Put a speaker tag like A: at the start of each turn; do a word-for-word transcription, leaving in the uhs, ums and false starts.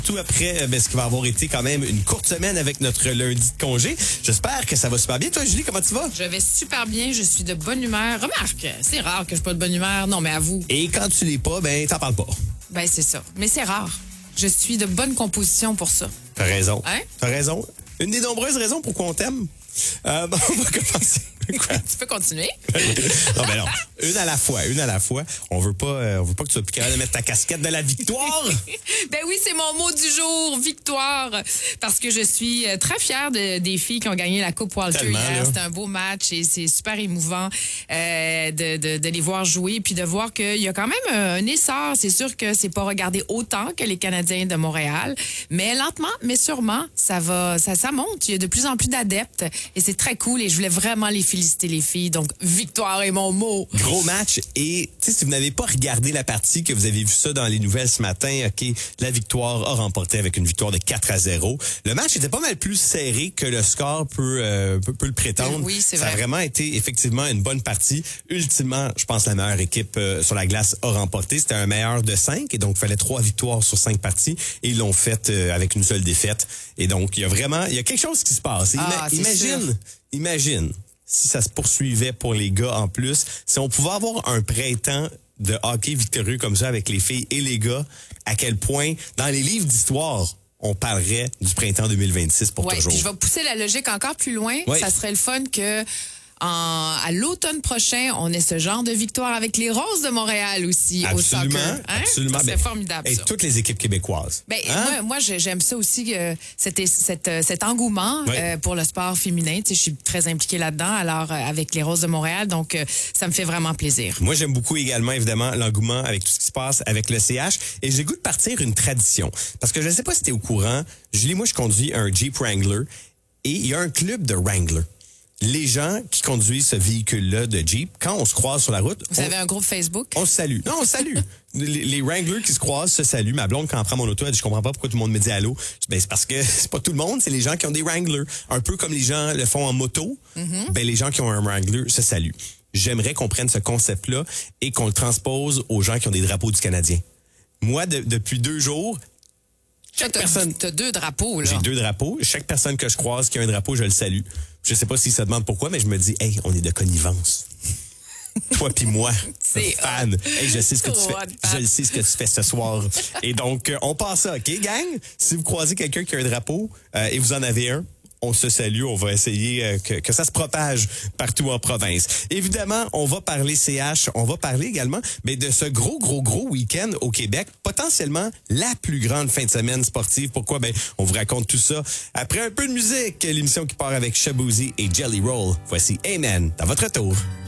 A: Tout après ben, ce qui va avoir été quand même une courte semaine avec notre lundi de congé. J'espère que ça va super bien. Toi, Julie, comment tu vas?
B: Je vais super bien, je suis de bonne humeur. Remarque, c'est rare que je sois pas de bonne humeur. Non, mais à vous.
A: Et quand tu l'es pas, ben t'en parles pas.
B: Ben, c'est ça. Mais c'est rare. Je suis de bonne composition pour ça.
A: T'as raison.
B: Hein?
A: T'as raison. Une des nombreuses raisons pourquoi on t'aime. Euh, bon, on va commencer. Quoi?
B: Tu peux continuer?
A: non, ben non. Une à la fois, une à la fois. On veut pas, euh, on veut pas que tu sois plus capable de mettre ta casquette de la victoire.
B: Ben oui, c'est mon mot du jour, victoire. Parce que je suis très fière de, des filles qui ont gagné la Coupe Walter
A: Tellement,
B: hier.
A: là.
B: C'était un beau match et c'est super émouvant euh, de, de, de les voir jouer puis de voir qu'il y a quand même un essor. C'est sûr que c'est pas regardé autant que les Canadiens de Montréal, mais lentement, mais sûrement, ça va, ça, ça monte. Il y a de plus en plus d'adeptes et c'est très cool et je voulais vraiment les féliciter, les filles. Donc, victoire est mon mot.
A: Gros match. Et tu sais, si vous n'avez pas regardé la partie, que vous avez vu ça dans les nouvelles ce matin, OK, la victoire a remporté avec une victoire de quatre à zéro. Le match était pas mal plus serré que le score peut, euh, peut, peut le prétendre.
B: Oui, c'est
A: ça
B: vrai.
A: a vraiment été effectivement une bonne partie. Ultimement, je pense que la meilleure équipe euh, sur la glace a remporté. C'était un meilleur de cinq et donc il fallait trois victoires sur cinq parties et ils l'ont fait euh, avec une seule défaite. Et donc, il y a vraiment, il y a quelque chose qui se passe.
B: Ah,
A: Ima- imagine,
B: sûr.
A: imagine si ça se poursuivait pour les gars en plus, si on pouvait avoir un printemps de hockey victorieux comme ça avec les filles et les gars, à quel point, dans les livres d'histoire, on parlerait du printemps deux mille vingt-six pour
B: Ouais,
A: toujours.
B: puis je vais pousser la logique encore plus loin.
A: Ouais.
B: Ça serait le fun que en, à l'automne prochain, on ait ce genre de victoire avec les Roses de Montréal aussi
A: Absolument,
B: au soccer. Hein?
A: absolument.
B: Ça serait
A: Ben,
B: formidable,
A: et
B: ça.
A: toutes les équipes québécoises.
B: Ben,
A: Hein?
B: moi, moi, je- j'aime ça aussi, euh, cet, cet, euh, cet engouement
A: Oui.
B: euh, pour le sport féminin. Tu sais, je suis très impliquée là-dedans, alors euh, avec les Roses de Montréal, donc euh, ça me fait vraiment plaisir.
A: Moi, j'aime beaucoup également, évidemment, l'engouement avec tout ce qui se passe avec le C H. Et j'ai goût de partir une tradition. Parce que je ne sais pas si tu es au courant. Julie, moi, je conduis un Jeep Wrangler. Et il y a un club de Wrangler. Les gens qui conduisent ce véhicule-là de Jeep, quand on se croise sur la route...
B: Vous
A: on,
B: avez un groupe Facebook?
A: on se salue. Non, on se salue. les, les Wranglers qui se croisent se saluent. Ma blonde, quand elle prend mon auto, elle dit, je comprends pas pourquoi tout le monde me dit allô. Ben, c'est parce que c'est pas tout le monde, c'est les gens qui ont des Wranglers. Un peu comme les gens le font en moto. Mm-hmm. Ben, les gens qui ont un Wrangler se saluent. J'aimerais qu'on prenne ce concept-là et qu'on le transpose aux gens qui ont des drapeaux du Canadien. Moi, de, depuis deux jours, chaque
B: T'as,
A: personne...
B: t'as deux drapeaux, là.
A: J'ai deux drapeaux. Chaque personne que je croise qui a un drapeau, je le salue. Je sais pas s'il se demande pourquoi, mais je me dis, hey, on est de connivence. Toi puis moi,
B: C'est
A: fan. Hey, je sais ce que tu
B: Trop hot,
A: fais.
B: Pat.
A: Je le sais ce que tu fais ce soir. Et donc, euh, on passe ça, OK, gang? Si vous croisez quelqu'un qui a un drapeau euh, et vous en avez un, on se salue, on va essayer euh, que, que ça se propage partout en province. Évidemment, on va parler C H, on va parler également mais de ce gros, gros, gros week-end au Québec, potentiellement la plus grande fin de semaine sportive. Pourquoi? Ben, on vous raconte tout ça après un peu de musique. L'émission qui part avec Shaboozey et Jelly Roll. Voici Amen dans votre tour.